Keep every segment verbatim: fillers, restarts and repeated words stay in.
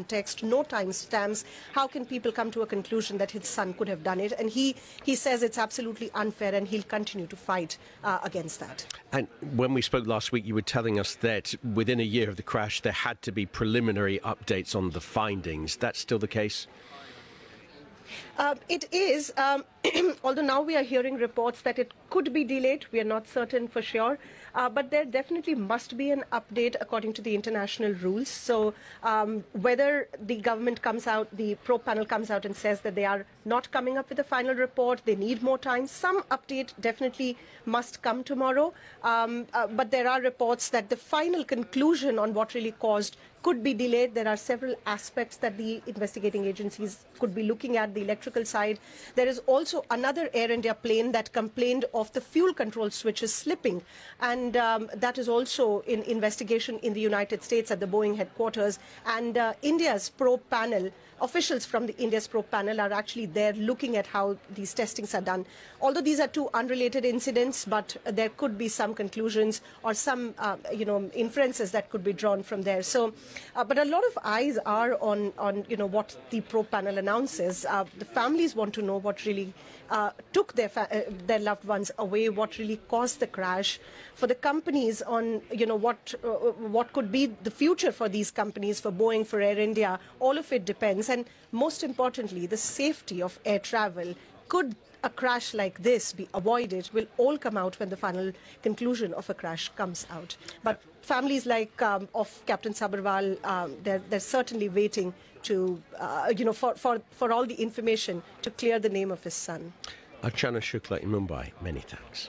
context, no timestamps. How can people come to a conclusion that his son could have done it? And he, he says it's absolutely unfair, and he'll continue to fight uh, against that. And when we spoke last week, you were telling us that within a year of the crash, there had to be preliminary updates on the findings. That's still the case? Uh, it is, um, although now we are hearing reports that it could be delayed. We are not certain for sure, uh, but there definitely must be an update according to the international rules. So um, whether the government comes out, the probe panel comes out and says that they are not coming up with a final report, they need more time, some update definitely must come tomorrow. Um, uh, but there are reports that the final conclusion on what really caused could be delayed. There are several aspects that the investigating agencies could be looking at, the electrical side. There is also another Air India plane that complained of the fuel control switches slipping, and um, that is also in investigation in the United States at the Boeing headquarters. And uh, India's probe panel, officials from the India's probe panel are actually there looking at how these testings are done. Although these are two unrelated incidents, but there could be some conclusions or some, uh, you know, inferences that could be drawn from there. So, uh, but a lot of eyes are on, on, you know, what the probe panel announces. Uh, the families want to know what really uh, took their fa uh, their loved ones away, what really caused the crash. For the companies, on, you know, what uh, what could be the future for these companies, for Boeing, for Air India. All of it depends. And most importantly, the safety of air travel. Could a crash like this be avoided? Will all come out when the final conclusion of a crash comes out. But families like um, of Captain Sabharwal, um, they're, they're certainly waiting to, uh, you know, for, for, for all the information to clear the name of his son. Archana Shukla in Mumbai, many thanks.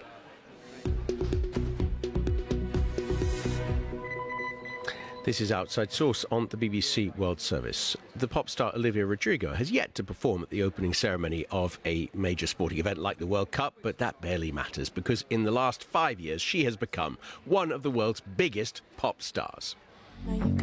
This is Outside Source on the B B C World Service. The pop star Olivia Rodrigo has yet to perform at the opening ceremony of a major sporting event like the World Cup, but that barely matters because in the last five years she has become one of the world's biggest pop stars.